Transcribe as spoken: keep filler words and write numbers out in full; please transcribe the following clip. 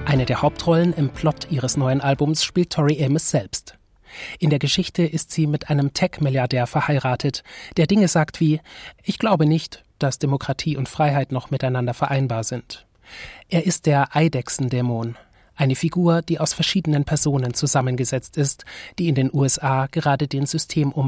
Eine der Hauptrollen im Plot ihres neuen Albums spielt Tori Amos selbst. In der Geschichte ist sie mit einem Tech-Milliardär verheiratet, der Dinge sagt wie: Ich glaube nicht, dass Demokratie und Freiheit noch miteinander vereinbar sind. Er ist der Eidechsendämon, eine Figur, die aus verschiedenen Personen zusammengesetzt ist, die in den U S A gerade den Systemumwandlung